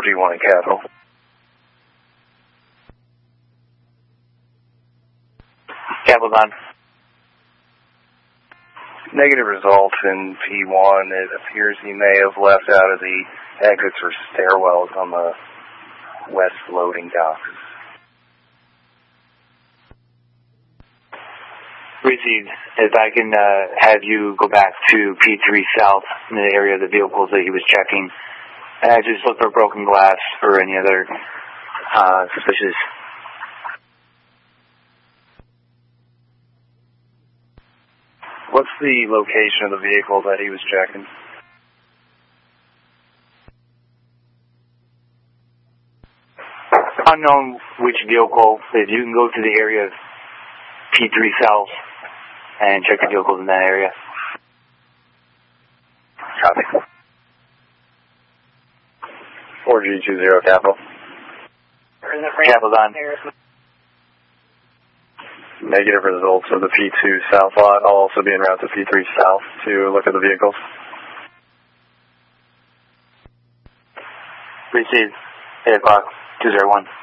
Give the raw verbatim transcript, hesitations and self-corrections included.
four G one in Capital. Capital on. Negative results in P one. It appears he may have left out of the exits or stairwells on the west loading docks. Received. If I can uh, have you go back to P three South in the area of the vehicles that he was checking. Uh, just look for broken glass or any other uh, suspicious. What's the location of the vehicle that he was checking? Unknown which vehicle. If you can go to the area of P three South and check the vehicles in that area. Copy. four G two zero Capital. Capital on. Negative results of the P two South lot. I'll also be en route to P three South to look at the vehicles. Received. eight o'clock, two zero one.